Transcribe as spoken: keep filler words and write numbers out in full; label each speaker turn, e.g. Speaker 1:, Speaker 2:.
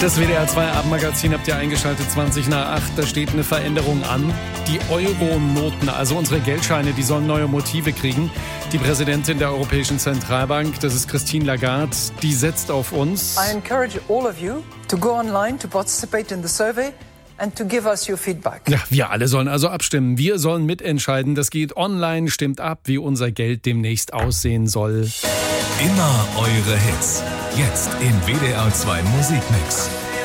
Speaker 1: Das W D R zwei Abendmagazin habt ihr eingeschaltet, zwanzig nach acht. Da steht eine Veränderung an. Die Euro-Noten, also unsere Geldscheine, die sollen neue Motive kriegen. Die Präsidentin der Europäischen Zentralbank, das ist Christine Lagarde, die setzt auf uns.
Speaker 2: I encourage all of you to go online to participate in the survey and to give us your feedback.
Speaker 1: Ja, wir alle sollen also abstimmen. Wir sollen mitentscheiden. Das geht online. Stimmt ab, wie unser Geld demnächst aussehen soll.
Speaker 3: Immer eure Hits. Jetzt im W D R zwei Musikmix.